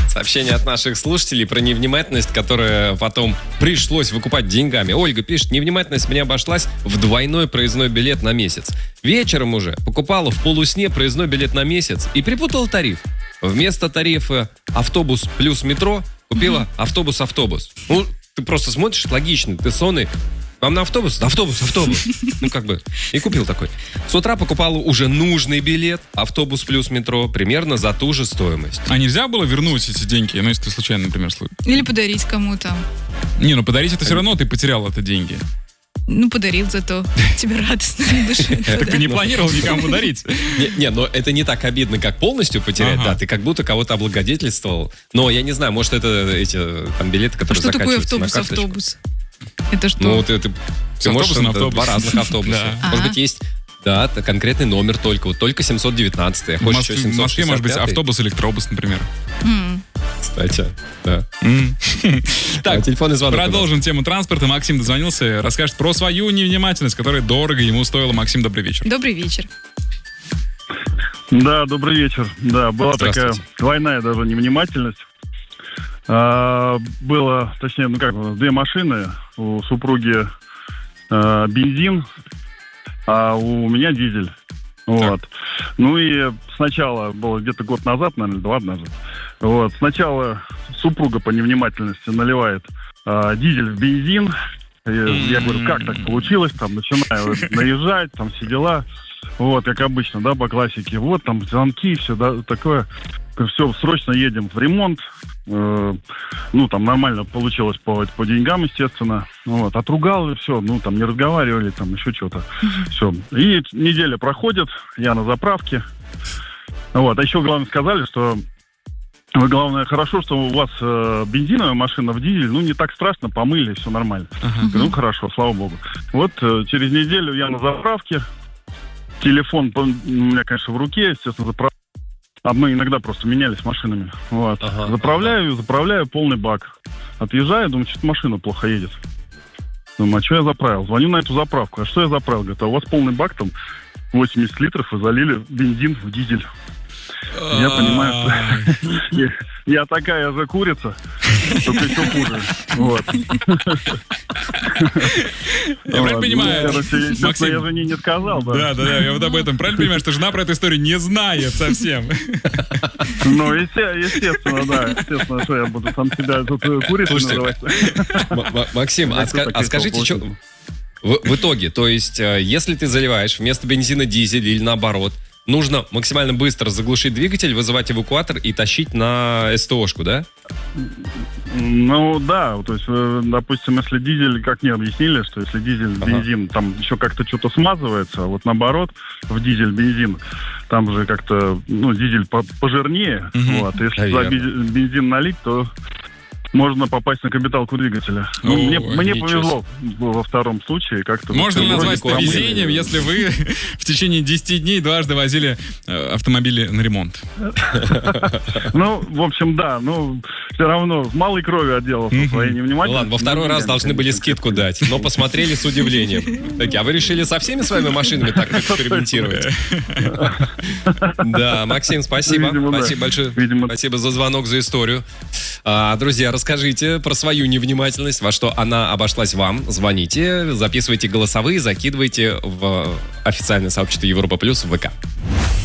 Сообщение от наших слушателей про невнимательность, которая потом пришлось выкупать деньгами. Ольга пишет: невнимательность мне обошлась в двойной проездной билет на месяц. Вечером уже покупала в полусне проездной билет на месяц и перепутала тариф. Вместо тарифа автобус плюс метро купила автобус-автобус. Ну, ты просто смотришь, логично, ты сонный. Вам на автобус? Автобус. Ну, как бы. И купил такой. С утра покупала уже нужный билет, автобус плюс метро, примерно за ту же стоимость. А нельзя было вернуть эти деньги, ну, если ты случайно, например, Или подарить кому-то. Не, ну подарить это все равно ты потерял это деньги. Ну, подарил зато. Тебе радостно на душе. Так ты не планировал никому дарить. Не, но это не так обидно, как полностью потерять. Да, ты как будто кого-то облагодетельствовал. Но я не знаю, может, это эти там билеты, которые заканчиваются на карточку. Что такое автобус? Это что? Ну, ты можешь два разных автобуса. Да. Может быть, есть, да, конкретный номер только 719. В Москве может быть автобус-электробус, например. Кстати, да. Так, телефонный звонок. Продолжим тему транспорта. Максим дозвонился, расскажет про свою невнимательность, которая дорого ему стоила. Максим, добрый вечер. Добрый вечер. Да, добрый вечер. Да, была такая двойная даже невнимательность. Было, точнее, две машины. У супруги бензин, а у меня дизель. Вот. Ну и сначала, было где-то год назад, наверное, 2 назад. Вот. Сначала супруга по невнимательности наливает дизель в бензин. Я говорю, как так получилось? Там начинаю наезжать, там все дела. Вот, как обычно, да, по классике. Вот, там звонки, все, да, такое. Все, срочно едем в ремонт. Ну, там нормально получилось по деньгам, естественно. Вот, отругал, и все, ну, там не разговаривали, там еще что-то. Все. И неделя проходит, я на заправке. Вот, а еще, главное, сказали, что вы, главное, хорошо, что у вас бензиновая машина в дизель, ну, не так страшно, помыли, все нормально. Говорю, ну, хорошо, слава богу. Вот, через неделю я на заправке. Телефон у меня, конечно, в руке, естественно, заправляю. А мы иногда просто менялись машинами. Вот. Заправляю полный бак. Отъезжаю, думаю, что-то машина плохо едет. Думаю, а что я заправил? Звоню на эту заправку. А что я заправил? Говорит, а у вас полный бак, там 80 литров, вы залили бензин в дизель. Я понимаю, что я такая же курица, только еще хуже. Вот. Я правильно понимаю, Максим, я жене не сказал, да? Да, я вот об этом правильно понимаю, что жена про эту историю не знает совсем. Ну, естественно, да. Естественно, что я буду сам себя тут курицей называть. Максим, а скажите, что в итоге, то есть, если ты заливаешь вместо бензина дизель или наоборот, нужно максимально быстро заглушить двигатель, вызывать эвакуатор и тащить на СТОшку, да? Ну, да. То есть, допустим, если дизель, как мне объяснили, что если дизель, бензин, там еще как-то что-то смазывается, а вот наоборот, в дизель, бензин, там же как-то, ну, дизель пожирнее. Вот. Если туда бензин налить, то можно попасть на капиталку двигателя. Ну, мне повезло во втором случае. Как-то можно ли назвать это везением, если вы в течение 10 дней дважды возили автомобили на ремонт? Ну, в общем, да. Ну, все равно в малой крови отделался своей невнимательностью. Ладно, во второй раз должны были скидку дать, но посмотрели с удивлением. Так, а вы решили со всеми своими машинами так экспериментировать? Да, Максим, спасибо. Спасибо большое. Спасибо за звонок, за историю. Друзья, расскажите про свою невнимательность, во что она обошлась вам. Звоните, записывайте голосовые, закидывайте в официальное сообщество Европа Плюс в ВК.